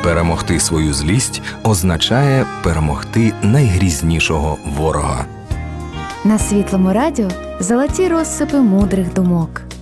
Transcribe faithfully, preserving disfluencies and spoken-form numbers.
Перемогти свою злість означає перемогти найгрізнішого ворога. На Світлому радіо золоті розсипи мудрих думок.